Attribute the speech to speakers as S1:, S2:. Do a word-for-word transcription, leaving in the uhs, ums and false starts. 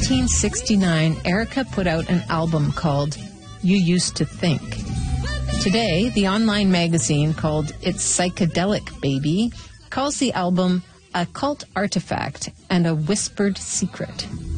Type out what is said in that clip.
S1: nineteen sixty-nine, Erica put out an album called You Used to Think. Today, the online magazine called It's Psychedelic Baby calls the album a cult artifact and a whispered secret.